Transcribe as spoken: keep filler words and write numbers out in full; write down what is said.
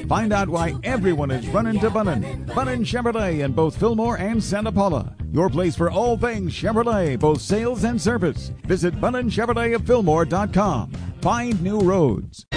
Find out why everyone is running to Bunnin. Bunnin Chevrolet in both Fillmore and Santa Paula. Your place for all things Chevrolet, both sales and service. Visit Bunnin Chevrolet of Fillmore dot com. Find new roads.